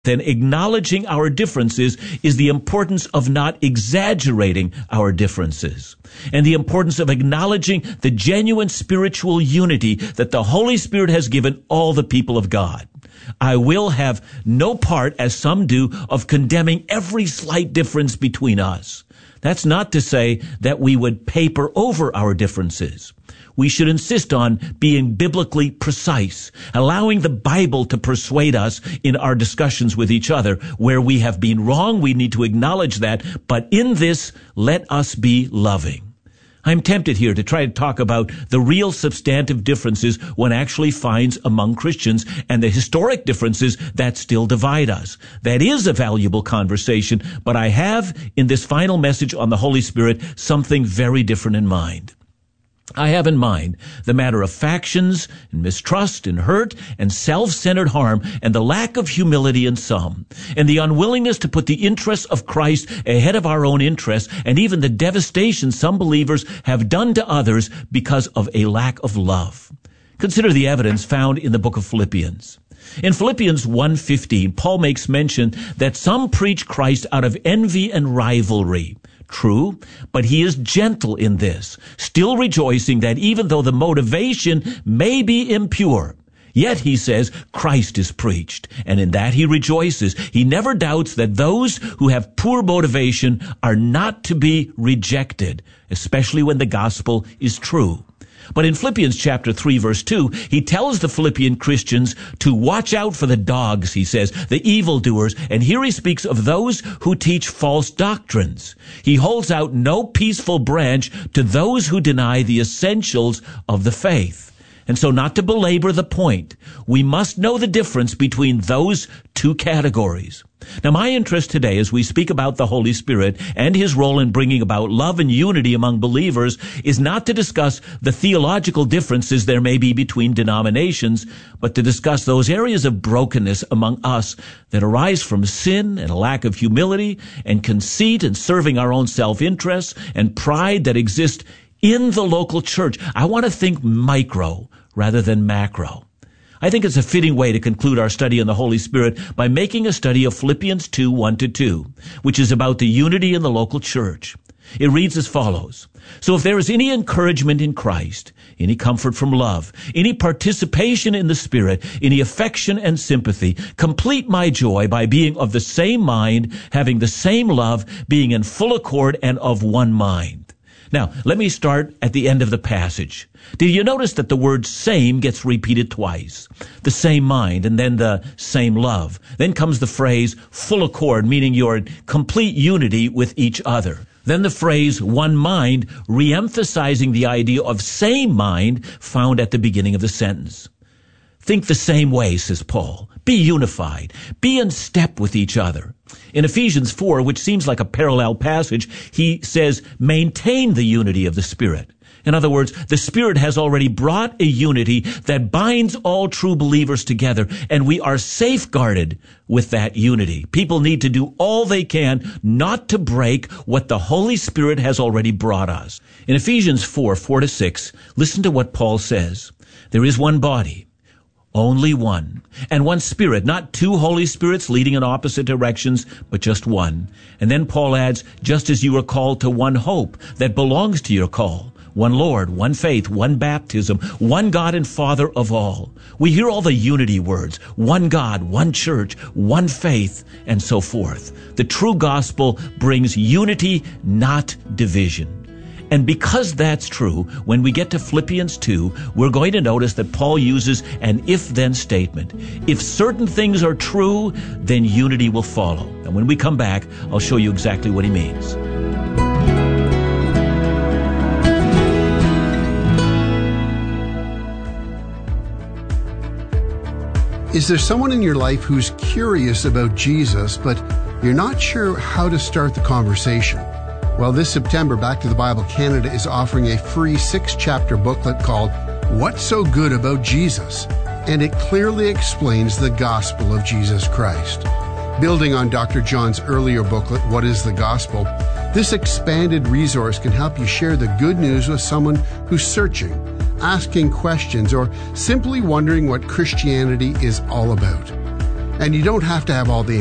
then acknowledging our differences is the importance of not exaggerating our differences, and the importance of acknowledging the genuine spiritual unity that the Holy Spirit has given all the people of God. I will have no part, as some do, of condemning every slight difference between us. That's not to say that we would paper over our differences. We should insist on being biblically precise, allowing the Bible to persuade us in our discussions with each other. Where we have been wrong, we need to acknowledge that, but in this, let us be loving. I'm tempted here to try to talk about the real substantive differences one actually finds among Christians and the historic differences that still divide us. That is a valuable conversation, but I have, in this final message on the Holy Spirit, something very different in mind. I have in mind the matter of factions and mistrust and hurt and self-centered harm and the lack of humility in some, and the unwillingness to put the interests of Christ ahead of our own interests, and even the devastation some believers have done to others because of a lack of love. Consider the evidence found in the book of Philippians. In Philippians 1:15, Paul makes mention that some preach Christ out of envy and rivalry. True, but he is gentle in this, still rejoicing that even though the motivation may be impure, yet, he says, Christ is preached, and in that he rejoices. He never doubts that those who have poor motivation are not to be rejected, especially when the gospel is true. But in Philippians chapter 3, verse 2, he tells the Philippian Christians to watch out for the dogs, he says, the evildoers, and here he speaks of those who teach false doctrines. He holds out no peaceful branch to those who deny the essentials of the faith. And so, not to belabor the point, we must know the difference between those two categories. Now, my interest today, as we speak about the Holy Spirit and his role in bringing about love and unity among believers, is not to discuss the theological differences there may be between denominations, but to discuss those areas of brokenness among us that arise from sin and a lack of humility and conceit and serving our own self-interests and pride that exist in the local church. I want to think micro rather than macro. I think it's a fitting way to conclude our study on the Holy Spirit by making a study of Philippians 2, 1-2, which is about the unity in the local church. It reads as follows: So if there is any encouragement in Christ, any comfort from love, any participation in the Spirit, any affection and sympathy, complete my joy by being of the same mind, having the same love, being in full accord and of one mind. Now, let me start at the end of the passage. Did you notice that the word same gets repeated twice? The same mind and then the same love. Then comes the phrase full accord, meaning you're in complete unity with each other. Then the phrase one mind, re-emphasizing the idea of same mind found at the beginning of the sentence. Think the same way, says Paul. Be unified. Be in step with each other. In Ephesians 4, which seems like a parallel passage, he says, maintain the unity of the Spirit. In other words, the Spirit has already brought a unity that binds all true believers together, and we are safeguarded with that unity. People need to do all they can not to break what the Holy Spirit has already brought us. In Ephesians 4, 4-6, listen to what Paul says. There is one body, only one, and one Spirit, not two Holy Spirits leading in opposite directions, but just one. And then Paul adds, just as you are called to one hope that belongs to your call, one Lord, one faith, one baptism, one God and Father of all. We hear all the unity words, one God, one church, one faith, and so forth. The true gospel brings unity, not division. And because that's true, when we get to Philippians 2, we're going to notice that Paul uses an if-then statement. If certain things are true, then unity will follow. And when we come back, I'll show you exactly what he means. Is there someone in your life who's curious about Jesus, but you're not sure how to start the conversation? Well, this September, Back to the Bible Canada is offering a free 6-chapter booklet called What's So Good About Jesus? And it clearly explains the gospel of Jesus Christ. Building on Dr. John's earlier booklet, What is the Gospel? This expanded resource can help you share the good news with someone who's searching, asking questions, or simply wondering what Christianity is all about. And you don't have to have all the